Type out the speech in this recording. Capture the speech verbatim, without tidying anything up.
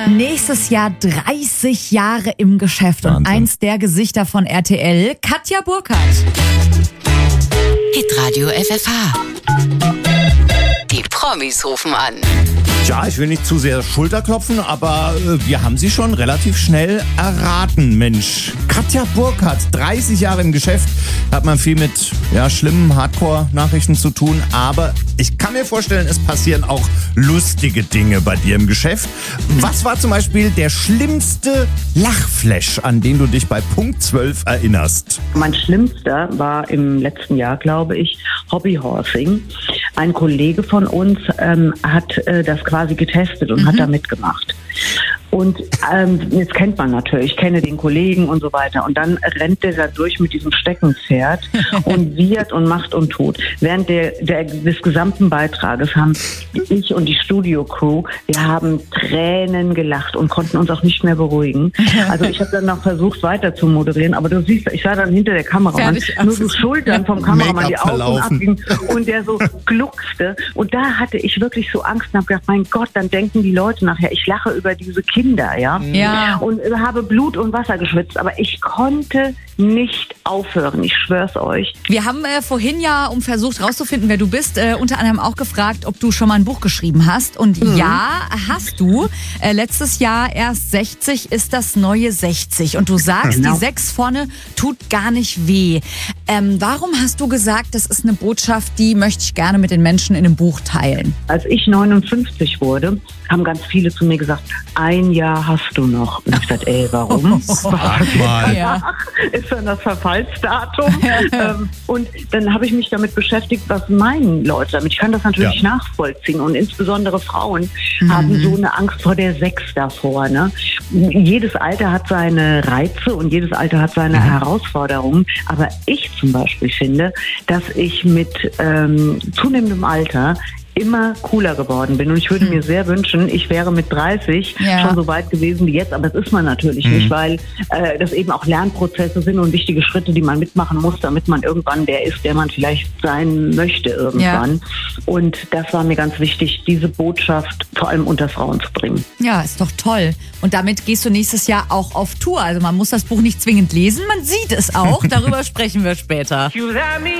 Nächstes Jahr dreißig Jahre im Geschäft. Wahnsinn. Und eins der Gesichter von R T L, Katja Burkhardt. Hitradio F F H. Die Promis rufen an. Tja, ich will nicht zu sehr Schulterklopfen, aber äh, wir haben sie schon relativ schnell erraten, Mensch. Katja Burkhardt, dreißig Jahre im Geschäft, hat man viel mit ja, schlimmen Hardcore-Nachrichten zu tun, aber ich kann mir vorstellen, es passieren auch lustige Dinge bei dir im Geschäft. Was war zum Beispiel der schlimmste Lachflash, an den du dich bei Punkt zwölf erinnerst? Mein schlimmster war im letzten Jahr, glaube ich, Hobbyhorsing. Ein Kollege von uns ähm, hat äh, das quasi getestet und mhm. hat da mitgemacht. Und ähm, jetzt kennt man natürlich, ich kenne den Kollegen und so weiter. Und dann rennt der da durch mit diesem Steckenpferd und wiehert und macht und tut. Während der, der, des gesamten Beitrages haben ich und die Studio-Crew, wir haben Tränen gelacht und konnten uns auch nicht mehr beruhigen. Also ich habe dann noch versucht, weiter zu moderieren. Aber du siehst, ich war dann hinter der Kamera und nur so Schultern vom Kameramann, die Augen abgingen und der so gluckste. Und da hatte ich wirklich so Angst und habe gedacht, mein Gott, dann denken die Leute nachher, ich lache über diese Kinder, ja? Ja. Und habe Blut und Wasser geschwitzt, aber ich konnte nicht aufhören, ich schwör's euch. Wir haben äh, vorhin ja, um versucht rauszufinden, wer du bist, äh, unter anderem auch gefragt, ob du schon mal ein Buch geschrieben hast. Und mhm. ja, hast du. Äh, letztes Jahr erst sechzig ist das neue sechzig. Und du sagst, genau. Die sechs vorne tut gar nicht weh. Ähm, warum hast du gesagt, das ist eine Botschaft, die möchte ich gerne mit den Menschen in einem Buch teilen? Als ich neunundfünfzig wurde, haben ganz viele zu mir gesagt, ein Jahr hast du noch. Und ich habe gesagt, ey, warum? Sag mal. Ja. Ist dann das Verfallsdatum? ähm, und dann habe ich mich damit beschäftigt, was meinen Leute damit. Ich kann das natürlich ja. nachvollziehen. Und insbesondere Frauen mhm. haben so eine Angst vor der Sechs davor. Ne? Jedes Alter hat seine Reize und jedes Alter hat seine mhm. Herausforderungen. Aber ich zum Beispiel finde, dass ich mit ähm, zunehmendem Alter immer cooler geworden bin. Und ich würde hm. mir sehr wünschen, ich wäre mit dreißig ja. schon so weit gewesen wie jetzt. Aber das ist man natürlich hm. nicht, weil äh, das eben auch Lernprozesse sind und wichtige Schritte, die man mitmachen muss, damit man irgendwann der ist, der man vielleicht sein möchte irgendwann. Ja. Und das war mir ganz wichtig, diese Botschaft vor allem unter Frauen zu bringen. Ja, ist doch toll. Und damit gehst du nächstes Jahr auch auf Tour. Also man muss das Buch nicht zwingend lesen, man sieht es auch. Darüber sprechen wir später.